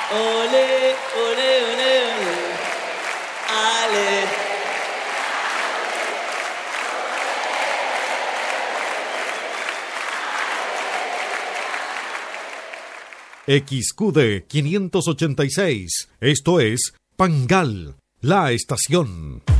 Ole, ole, ole, ole. Ale. XQD 586. Esto es Pangal, la estación.